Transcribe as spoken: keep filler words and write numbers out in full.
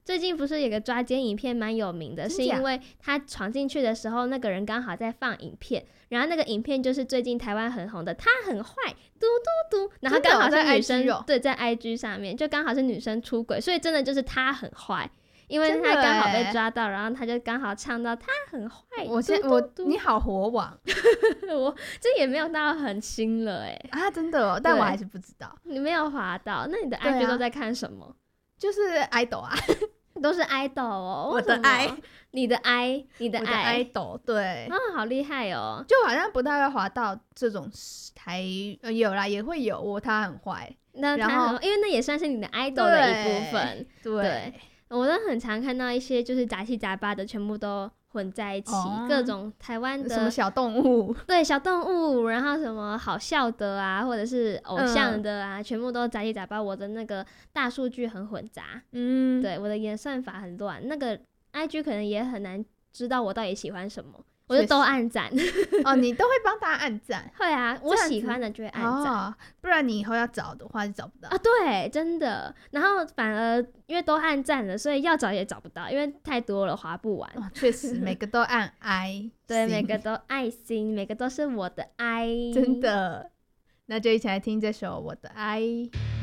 最近不是有个抓奸影片蛮有名的，是因为他闯进去的时候那个人刚好在放影片，然后那个影片就是最近台湾很红的他很坏嘟嘟嘟，然后刚好是女生、 哦、 对，在 I G 上面就刚好是女生出轨，所以真的就是他很坏，因为他刚好被抓到，然后他就刚好唱到他很坏。 我现我你好火网我这也没有到很新了哎、欸、 啊，真的哦，但我还是不知道。 你没有滑到，那你的 I G 都在看什么？啊、 就是 idol 啊， 都是 idol 哦。 我的 I， 你的 I， 你的 I， 我的 idol， 对， 啊、哦，好厉害哦！ 就好像不太会滑到这种台，呃，有啦，也会有我他很坏， 那他很，因为那也算是你的 idol 的一部分， 对。 对我都很常看到一些就是杂七杂八的全部都混在一起、哦、各种台湾的什么小动物， 对，小动物，然后什么好笑的啊或者是偶像的啊、嗯、全部都杂七杂八，我的那个大数据很混杂，嗯，对，我的演算法很乱，那个 I G 可能也很难知道我到底喜欢什么，我就都按赞哦，你都会帮大家按赞？ 会啊，我喜欢的就会按赞、 哦，不然你以后要找的话就找不到啊。对，真的。然后反而因为都按赞了，所以要找也找不到，因为太多了，滑不完。 确、哦、实，每个都按爱， 对，每个都爱心，每个都是我的爱， 真的。那就一起来听这首《我的爱》。